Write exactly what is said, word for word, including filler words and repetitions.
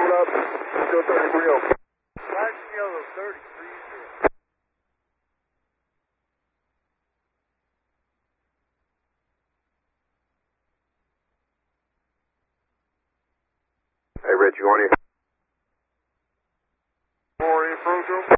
Hold up. Still thirty-three okay. Flash yellow, thirty-three zero. Hey, Rich, you on here? Four in program.